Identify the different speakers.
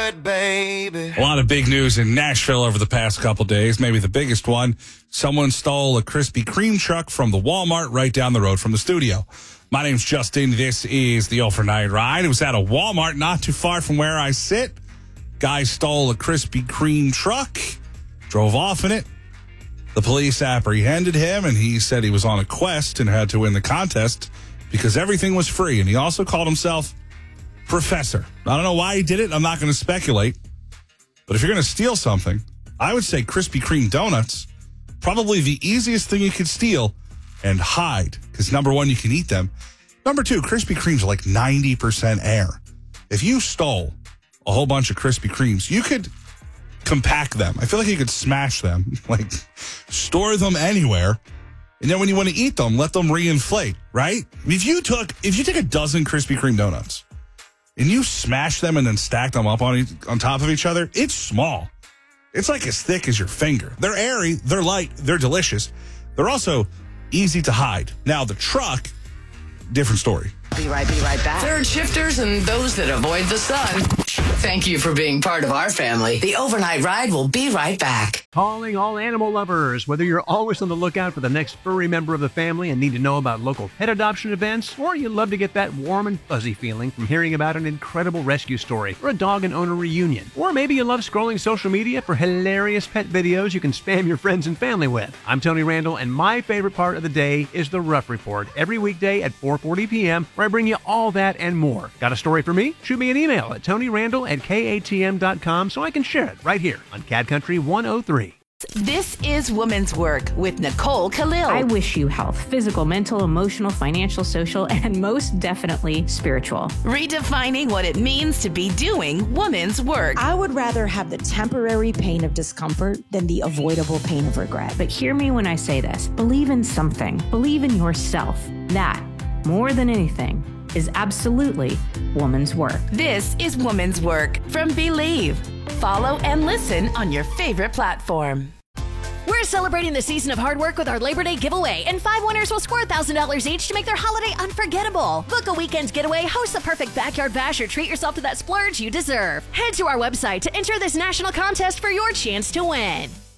Speaker 1: it, baby.
Speaker 2: A lot of big news in Nashville over the past couple days. Maybe the biggest one. Someone stole a Krispy Kreme truck from the Walmart right down the road from the studio. My name's Justin. This is the Overnight Ride. It was at a Walmart not too far from where I sit. Guy stole a Krispy Kreme truck, drove off in it. The police apprehended him, and he said he was on a quest and had to win the contest because everything was free. And he also called himself Professor. I don't know why he did it. I'm not going to speculate. But if you're going to steal something, I would say Krispy Kreme donuts, probably the easiest thing you could steal and hide. Because number one, you can eat them. Number two, Krispy Kremes are like 90% air. If you stole a whole bunch of Krispy Kremes, you could compact them. I feel like you could smash them, like store them anywhere. And then when you want to eat them, let them reinflate, right? If you take a dozen Krispy Kreme donuts and you smash them and then stack them up on top of each other, it's small. It's like as thick as your finger. They're airy, they're light, they're delicious. They're also easy to hide. Now, the truck, different story.
Speaker 3: Be right back.
Speaker 4: Third shifters and those that avoid the sun. Thank you for being part of our family. The Overnight Ride will be right back.
Speaker 5: Calling all animal lovers. Whether you're always on the lookout for the next furry member of the family and need to know about local pet adoption events, or you love to get that warm and fuzzy feeling from hearing about an incredible rescue story or a dog and owner reunion, or maybe you love scrolling social media for hilarious pet videos you can spam your friends and family with. I'm Tony Randall, and my favorite part of the day is the Rough Report every weekday at 4:40 p.m., where I bring you all that and more. Got a story for me? Shoot me an email at TonyRandall@KATM.com so I can share it right here on Cat Country 103.
Speaker 6: This is Women's Work with Nicole Khalil.
Speaker 7: I wish you health, physical, mental, emotional, financial, social, and most definitely spiritual.
Speaker 6: Redefining what it means to be doing women's work.
Speaker 8: I would rather have the temporary pain of discomfort than the avoidable pain of regret.
Speaker 7: But hear me when I say this. Believe in something. Believe in yourself. That, more than anything, is absolutely woman's work.
Speaker 6: This is Women's Work from Believe. Follow and listen on your favorite platform.
Speaker 9: We're celebrating the season of hard work with our Labor Day giveaway, and 5 winners will score $1,000 each to make their holiday unforgettable. Book a weekend getaway, host the perfect backyard bash, or treat yourself to that splurge you deserve. Head to our website to enter this national contest for your chance to win.